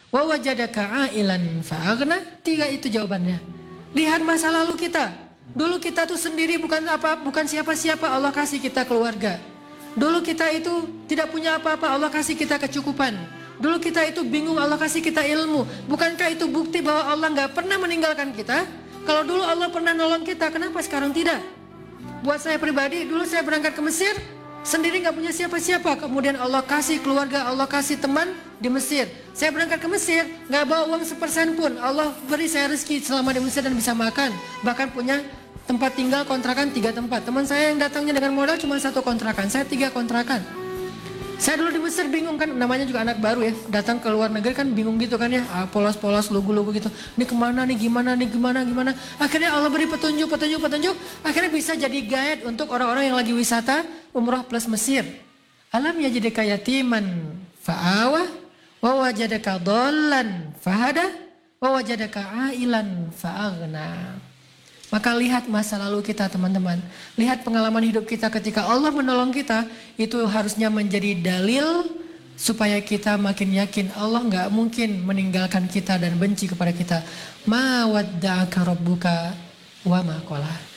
wa wajadaka ailan fa'aghna. 3 itu jawabannya. Lihat masa lalu kita. Dulu kita tuh sendiri bukan siapa-siapa, Allah kasih kita keluarga. Dulu kita itu tidak punya apa-apa, Allah kasih kita kecukupan. Dulu kita itu bingung, Allah kasih kita ilmu. Bukankah itu bukti bahwa Allah nggak pernah meninggalkan kita? Kalau dulu Allah pernah nolong kita, kenapa sekarang tidak? Buat saya pribadi, dulu saya berangkat ke Mesir, sendiri nggak punya siapa-siapa. Kemudian Allah kasih keluarga, Allah kasih teman di Mesir. Saya berangkat ke Mesir, nggak bawa uang 1% pun. Allah beri saya rezeki selama di Mesir dan bisa makan. Bahkan punya tempat tinggal kontrakan 3 tempat. Teman saya yang datangnya dengan modal cuma 1 kontrakan, saya 3 kontrakan. Saya dulu di Mesir bingung kan, namanya juga anak baru ya, datang ke luar negeri kan bingung gitu kan ya, polos-polos, lugu-lugu gitu. Ini kemana nih, gimana. Akhirnya Allah beri petunjuk, akhirnya bisa jadi guide untuk orang-orang yang lagi wisata umrah plus Mesir. Alam yajidka yatiman fa'awa, wa wajadaka dhallan fahada, wa wajadaka ailan fa'aghna. Maka lihat masa lalu kita teman-teman. Lihat pengalaman hidup kita ketika Allah menolong kita. Itu harusnya menjadi dalil supaya kita makin yakin Allah nggak mungkin meninggalkan kita dan benci kepada kita. Ma wadda'aka rabbuka wa ma qala.